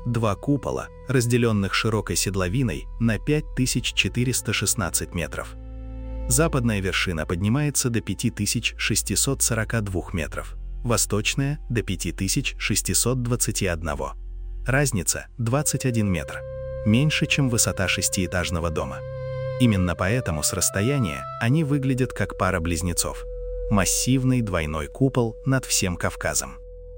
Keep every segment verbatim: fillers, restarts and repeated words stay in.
два купола, разделенных широкой седловиной на пять тысяч четыреста шестнадцать метров. Западная вершина поднимается до пять тысяч шестисот сорока двух метров, восточная – до пять тысяч шестисот двадцати одного. Разница – двадцать один метр, меньше, чем высота шестиэтажного дома. Именно поэтому с расстояния они выглядят как пара близнецов. Массивный двойной купол над всем Кавказом.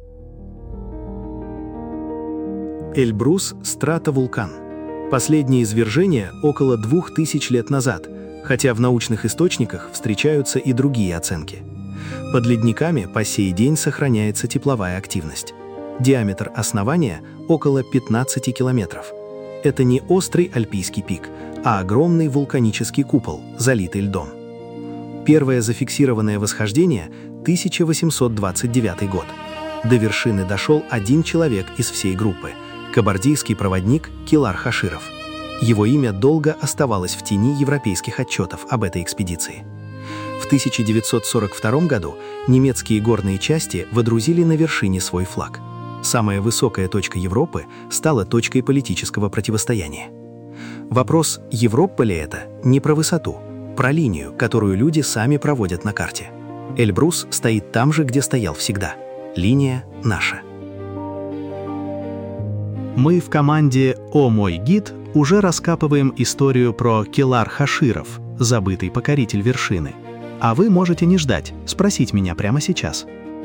Эльбрус – стратовулкан. Последнее извержение около двух тысяч лет назад, хотя в научных источниках встречаются и другие оценки. Под ледниками по сей день сохраняется тепловая активность. Диаметр основания около пятнадцати километров. Это не острый альпийский пик, а огромный вулканический купол, залитый льдом. Первое зафиксированное восхождение – тысяча восемьсот двадцать девятый год. До вершины дошел один человек из всей группы – кабардийский проводник Килар Хаширов. Его имя долго оставалось в тени европейских отчетов об этой экспедиции. В тысяча девятьсот сорок втором году немецкие горные части водрузили на вершине свой флаг. Самая высокая точка Европы стала точкой политического противостояния. Вопрос, Европа ли это, не про высоту, про линию, которую люди сами проводят на карте. Эльбрус стоит там же, где стоял всегда. Линия наша. Мы в команде «О мой гид» уже раскапываем историю про Килар Хаширов, забытый покоритель вершины. А вы можете не ждать, спросить меня прямо сейчас.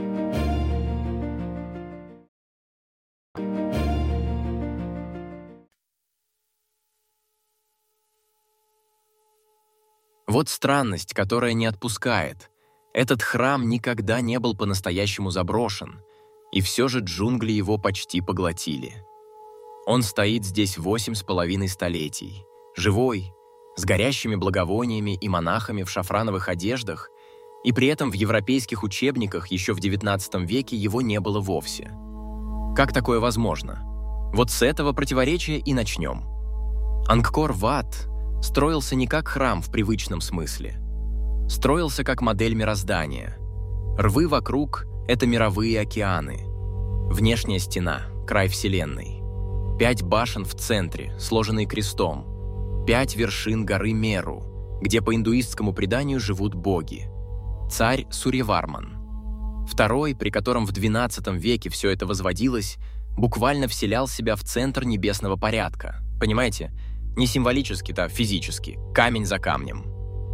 Вот странность, которая не отпускает. Этот храм никогда не был по-настоящему заброшен, и все же джунгли его почти поглотили. Он стоит здесь восемь с половиной столетий, живой, с горящими благовониями и монахами в шафрановых одеждах, и при этом в европейских учебниках еще в девятнадцатом веке его не было вовсе. Как такое возможно? Вот с этого противоречия и начнем. Ангкор-Ват строился не как храм в привычном смысле. Строился как модель мироздания. Рвы вокруг — это мировые океаны. Внешняя стена — край Вселенной. Пять башен в центре, сложенные крестом. Пять вершин горы Меру, где по индуистскому преданию живут боги. Царь Сурьяварман. Второй, при котором в двенадцатом веке все это возводилось, буквально вселял себя в центр небесного порядка. Понимаете? Не символически-то, а физически, камень за камнем.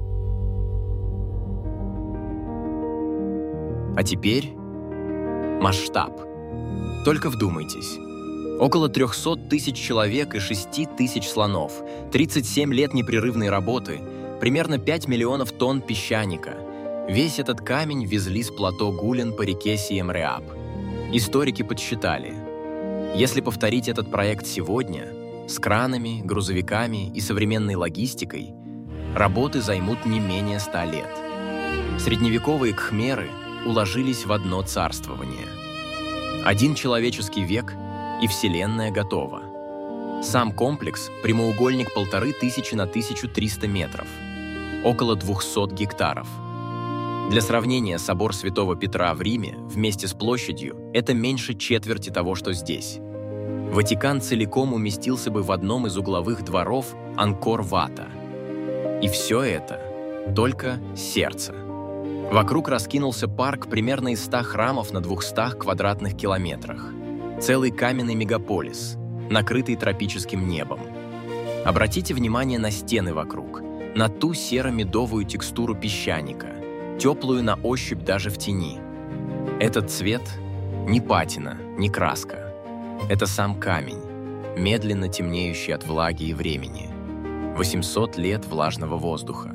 А теперь масштаб. Только вдумайтесь. Около трехсот тысяч человек и шести тысяч слонов, тридцать семь лет непрерывной работы, примерно пять миллионов тонн песчаника. Весь этот камень везли с плато Гулен по реке Сием-Реап. Историки подсчитали. Если повторить этот проект сегодня, с кранами, грузовиками и современной логистикой, работы займут не менее ста лет. Средневековые кхмеры уложились в одно царствование. Один человеческий век, и Вселенная готова. Сам комплекс – прямоугольник полторы тысячи на тысячу триста метров, около двухсот гектаров. Для сравнения, собор Святого Петра в Риме вместе с площадью – это меньше четверти того, что здесь. Ватикан целиком уместился бы в одном из угловых дворов Ангкор-Вата. И все это только сердце. Вокруг раскинулся парк примерно из ста храмов на двухстах квадратных километрах. Целый каменный мегаполис, накрытый тропическим небом. Обратите внимание на стены вокруг, на ту серо-медовую текстуру песчаника, теплую на ощупь даже в тени. Этот цвет – не патина, не краска. Это сам камень, медленно темнеющий от влаги и времени. восемьсот лет влажного воздуха.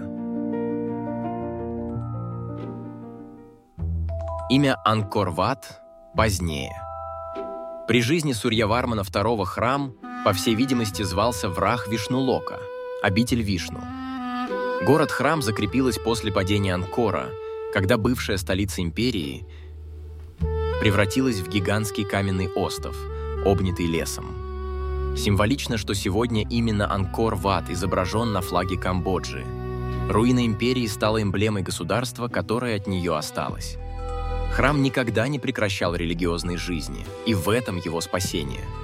Имя Ангкор-Ват позднее. При жизни Сурьявармана второго храм, по всей видимости, звался Врах-Вишну-Лока, обитель Вишну. Город-храм закрепилась после падения Ангкора, когда бывшая столица империи превратилась в гигантский каменный остов, обнятый лесом. Символично, что сегодня именно Ангкор-Ват изображен на флаге Камбоджи. Руина империи стала эмблемой государства, которое от нее осталось. Храм никогда не прекращал религиозной жизни, и в этом его спасение –